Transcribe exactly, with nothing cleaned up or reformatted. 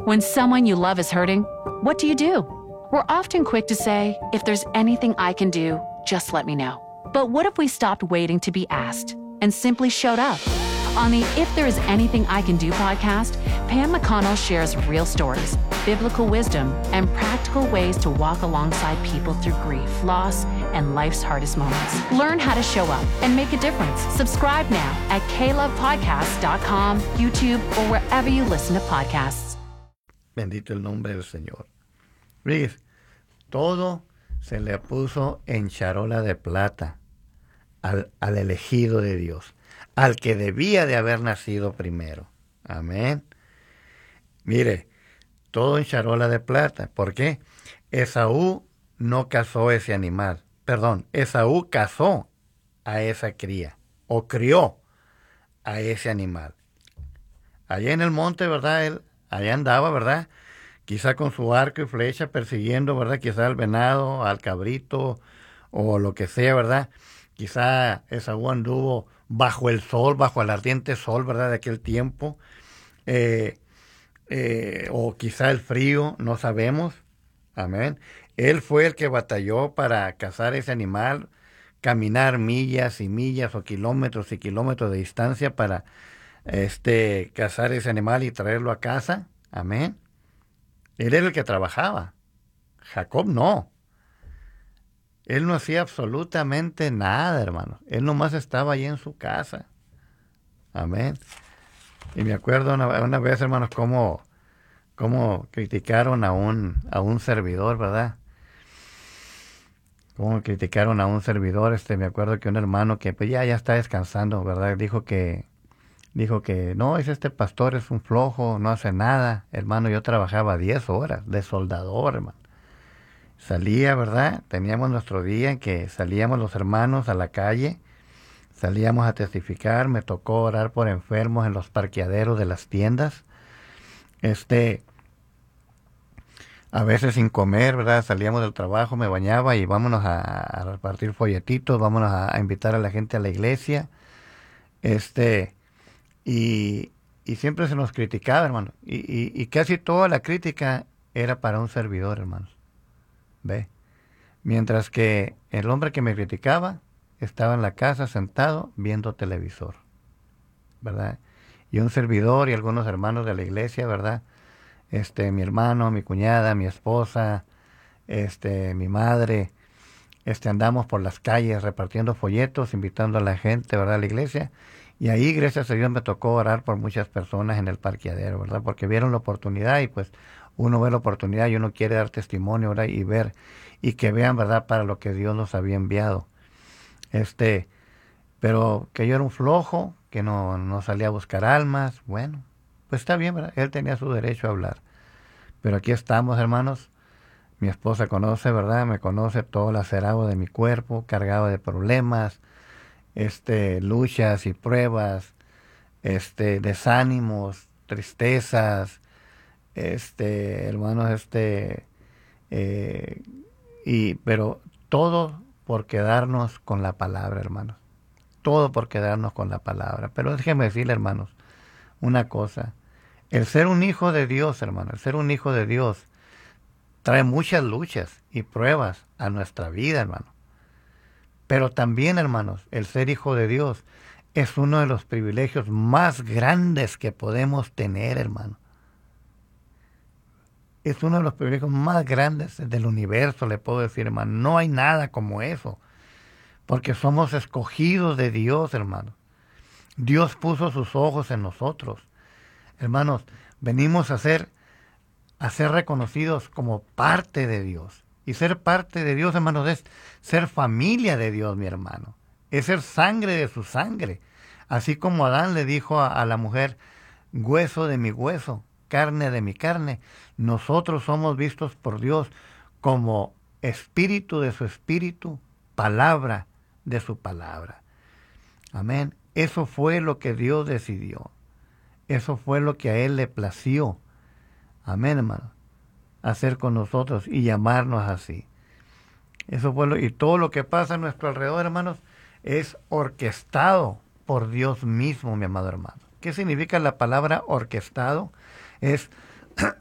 When someone you love is hurting, what do you do? We're often quick to say, if there's anything I can do, just let me know. But what if we stopped waiting to be asked and simply showed up? On the If There Is Anything I Can Do podcast, Pam McConnell shares real stories, biblical wisdom, and practical ways to walk alongside people through grief, loss, and life's hardest moments. Learn how to show up and make a difference. Subscribe now at k love podcast dot com, YouTube, or wherever you listen to podcasts. Bendito el nombre del Señor. Luis, todo se le puso en charola de plata al, al elegido de Dios, al que debía de haber nacido primero. Amén. Mire, todo en charola de plata. ¿Por qué? Esaú no cazó ese animal. Perdón, Esaú cazó a esa cría, o crió a ese animal. Allá en el monte, ¿verdad? Él, allá andaba, ¿verdad? Quizá con su arco y flecha persiguiendo, ¿verdad? Quizá al venado, al cabrito, o lo que sea, ¿verdad? Quizá Esaú anduvo bajo el sol, bajo el ardiente sol, ¿verdad? De aquel tiempo. Eh, eh, o quizá el frío, no sabemos. Amén. Él fue el que batalló para cazar ese animal, caminar millas y millas o kilómetros y kilómetros de distancia para este, cazar ese animal y traerlo a casa. Amén. Él era el que trabajaba. Jacob no. Él no hacía absolutamente nada, hermano. Él nomás estaba ahí en su casa. Amén. Y me acuerdo una, una vez, hermanos, cómo, cómo criticaron a un, a un servidor, ¿verdad? Cómo criticaron a un servidor. Este, me acuerdo que un hermano que pues, ya, ya está descansando, ¿verdad? Dijo que, dijo que no, es este pastor, es un flojo, no hace nada. Hermano, yo trabajaba diez horas de soldador, hermano. Salía, ¿verdad? Teníamos nuestro día en que salíamos los hermanos a la calle, salíamos a testificar, me tocó orar por enfermos en los parqueaderos de las tiendas, este, a veces sin comer, ¿verdad? Salíamos del trabajo, me bañaba y vámonos a, a repartir folletitos, vámonos a, a invitar a la gente a la iglesia, este, y, y siempre se nos criticaba, hermano, y, y, y casi toda la crítica era para un servidor, hermanos. ¿Ve? Mientras que el hombre que me criticaba estaba en la casa sentado viendo televisor, ¿verdad? Y un servidor y algunos hermanos de la iglesia, ¿verdad? Este, mi hermano, mi cuñada, mi esposa, este, mi madre, este, andamos por las calles repartiendo folletos, invitando a la gente, ¿verdad? A la iglesia. Y ahí, gracias a Dios, me tocó orar por muchas personas en el parqueadero, ¿verdad? Porque vieron la oportunidad y pues uno ve la oportunidad y uno quiere dar testimonio, ¿verdad? Y ver, y que vean, ¿verdad? Para lo que Dios nos había enviado. Este, pero que yo era un flojo, que no, no salía a buscar almas, bueno, pues está bien, ¿verdad? Él tenía su derecho a hablar. Pero aquí estamos, hermanos. Mi esposa conoce, ¿verdad? Me conoce todo el acerado de mi cuerpo, cargado de problemas, este, luchas y pruebas, este, desánimos, tristezas, este, hermanos, este, eh, y, pero todo por quedarnos con la palabra, hermanos. Todo por quedarnos con la palabra. Pero déjenme decirle, hermanos, una cosa. El ser un hijo de Dios, hermano, el ser un hijo de Dios trae muchas luchas y pruebas a nuestra vida, hermano. Pero también, hermanos, el ser hijo de Dios es uno de los privilegios más grandes que podemos tener, hermano. Es uno de los privilegios más grandes del universo, le puedo decir, hermano. No hay nada como eso. Porque somos escogidos de Dios, hermano. Dios puso sus ojos en nosotros. Hermanos, venimos a ser, a ser reconocidos como parte de Dios. Y ser parte de Dios, hermanos, es ser familia de Dios, mi hermano. Es ser sangre de su sangre. Así como Adán le dijo a, a la mujer, hueso de mi hueso, carne de mi carne. Nosotros somos vistos por Dios como espíritu de su espíritu, palabra de su palabra. Amén. Eso fue lo que Dios decidió. Eso fue lo que a Él le plació. Amén, hermano. Hacer con nosotros y llamarnos así. Eso fue lo, y todo lo que pasa a nuestro alrededor, hermanos, es orquestado por Dios mismo, mi amado hermano. ¿Qué significa la palabra orquestado? Es